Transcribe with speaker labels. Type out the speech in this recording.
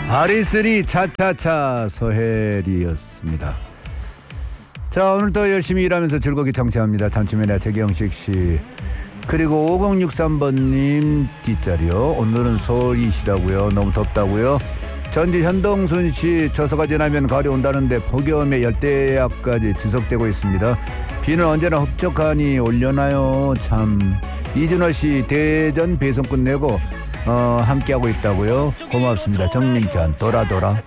Speaker 1: 아리스리 차차차 서해리였습니다. 자, 오늘도 열심히 일하면서 즐겁게 청취합니다. 잠시만요. 최경식씨 그리고 5063번님 뒷자리요. 오늘은 서울이시라고요. 너무 덥다고요. 전주 현동순씨 저서가 지나면 가을이 온다는데 폭염에 열대야까지 지속되고 있습니다. 비는 언제나 흡족하니 올려나요. 참. 이준호씨 대전 배송 끝내고 함께하고 있다고요. 고맙습니다. 정민찬 돌아돌아.